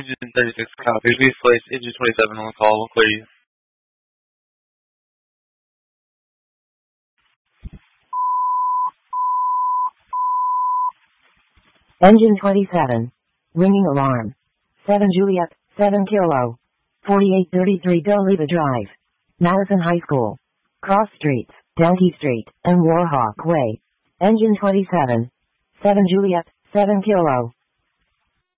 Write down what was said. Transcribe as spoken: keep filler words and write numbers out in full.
Engine thirty-six copy. Please place Engine twenty-seven on the call. We'll clear you. Engine twenty-seven. Ringing alarm. seven Juliet, seven Kilo. forty-eight thirty-three Doliva Drive. Madison High School. Cross Streets, Donkey Street, and Warhawk Way. Engine twenty-seven. seven Juliet, seven Kilo.